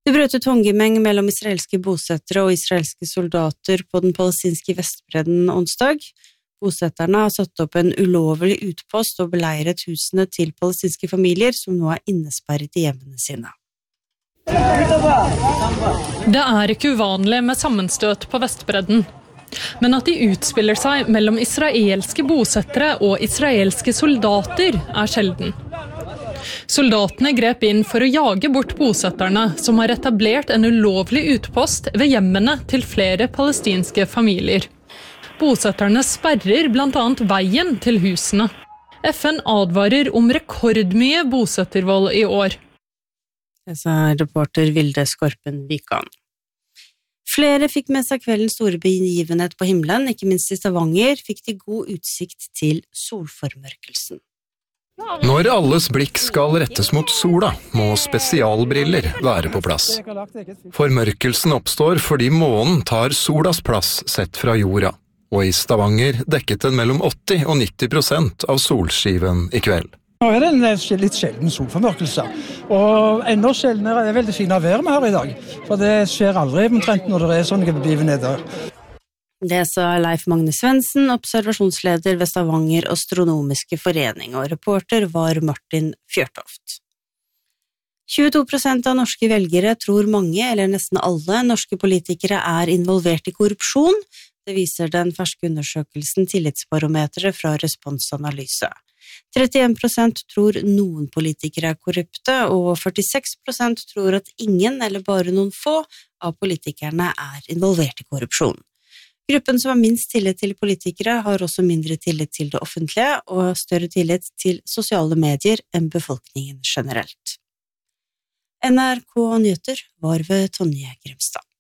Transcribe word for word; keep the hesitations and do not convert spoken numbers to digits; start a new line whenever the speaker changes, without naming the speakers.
Det brøt ut håndgemeng mellom israelske bosettere og israelske soldater på den palestinske Vestbredden onsdag. Bosetterne har satt opp en ulovlig utpost og beleiret husene til palestinske familier som nå er innesperret i hjemmene sine.
Det er ikke uvanlig med sammenstøt på Vestbredden, men at de utspiller seg mellom israelske bosettere og israelske soldater er sjelden. Soldatene grep inn for å jage bort bosetterne, som har etablert en ulovlig utpost ved hjemmene til flere palestinske familier. Bosetterne sperrer blant annet veien til husene. F N advarer om rekordmye bosettervold i år.
Det sa reporter Vilde Skorpen Vikan. Flere fikk med seg kveldens store begivenhet på himmelen, ikke minst i Stavanger, fikk de god utsikt til solformørkelsen.
Når alles blikk skal rettes mot sola, må spesialbriller være på plass. Formørkelsen oppstår fordi månen tar solas plass sett fra jorda, og i Stavanger dekket den mellom åtti og nitti prosent av solskiven i kveld.
Nå er det en litt sjelden solformørkelse, og enda sjeldnere er det veldig fine vær vi har i dag, for det skjer aldri omtrent når det er sånne begivenheter.
Det sa Leif Magne Svendsen, observasjonsleder ved Stavanger Astronomiske Forening, og reporter var Martin Fjørtoft. tjueto prosent av norske velgere tror mange, eller nesten alle, norske politikere er involvert i korrupsjon. Det viser den ferske undersøkelsen Tillitsbarometeret fra Responsanalyse. trettien prosent tror noen politikere er korrupte, og førtiseks prosent tror at ingen eller bare noen få av politikerne er involvert i korrupsjon. Gruppen som har minst tillit til politikere har også mindre tillit til det offentlige og større tillit til sosiale medier enn befolkningen generelt. N R K Nyheter var ved Tonje Grimstad.